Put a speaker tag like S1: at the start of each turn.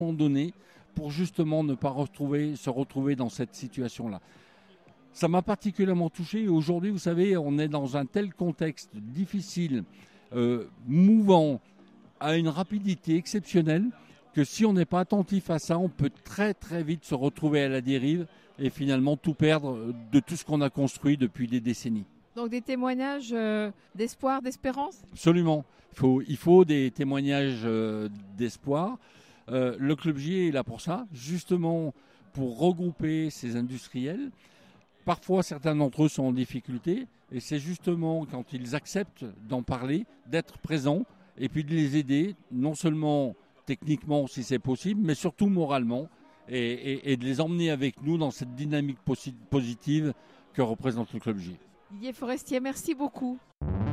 S1: donné pour justement ne pas se retrouver dans cette situation-là. Ça m'a particulièrement touché. Aujourd'hui, vous savez, on est dans un tel contexte difficile, mouvant, à une rapidité exceptionnelle, que si on n'est pas attentif à ça, on peut très très vite se retrouver à la dérive et finalement tout perdre de tout ce qu'on a construit depuis des décennies.
S2: Donc des témoignages d'espoir, d'espérance ?
S1: Absolument. Il faut des témoignages d'espoir. Le Club J est là pour ça, justement pour regrouper ces industriels. Parfois, certains d'entre eux sont en difficulté et c'est justement quand ils acceptent d'en parler, d'être présents et puis de les aider, non seulement techniquement si c'est possible, mais surtout moralement et de les emmener avec nous dans cette dynamique positive que représente le Club J.
S2: Didier Forestier, merci beaucoup.